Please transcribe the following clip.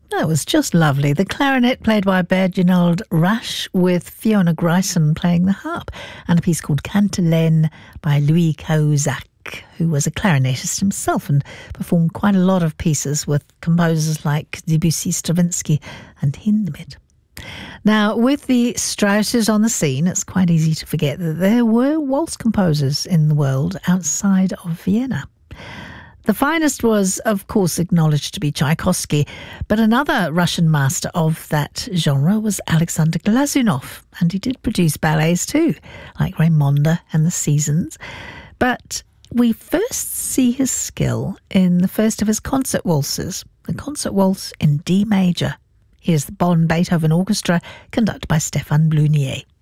That was just lovely. The clarinet played by Berginald Rasch with Fiona Gryson playing the harp, and a piece called Cantilene by Louis Cahuzac, who was a clarinetist himself and performed quite a lot of pieces with composers like Debussy, Stravinsky and Hindemith. Now, with the Strausses on the scene, it's quite easy to forget that there were waltz composers in the world outside of Vienna. The finest was, of course, acknowledged to be Tchaikovsky, but another Russian master of that genre was Alexander Glazunov, and he did produce ballets too, like Raymonda and The Seasons. But we first see his skill in the first of his concert waltzes, the Concert Waltz in D major. Here's the Bonn Beethoven Orchestra, conducted by Stéphane Blunier.